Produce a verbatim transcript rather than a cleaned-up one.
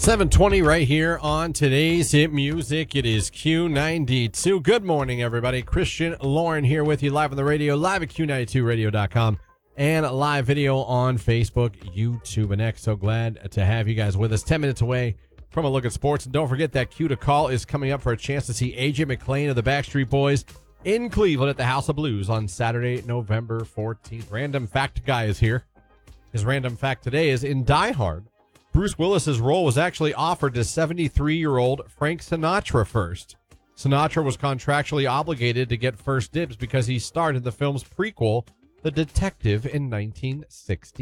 seven twenty right here on today's Hit Music. It is Q ninety-two. Good morning, everybody. Christian Lauren here with you live on the radio, live at Q ninety-two radio dot com, and live video on Facebook, YouTube, and X. So glad to have you guys with us. ten minutes away from a look at sports. And don't forget that Q to Call is coming up for a chance to see A J McLean of the Backstreet Boys in Cleveland at the House of Blues on Saturday, November fourteenth. Random fact guy is here. His random fact today is in Die Hard, Bruce Willis's role was actually offered to seventy-three-year-old Frank Sinatra first. Sinatra was contractually obligated to get first dibs because he starred in the film's prequel, The Detective, in nineteen sixty.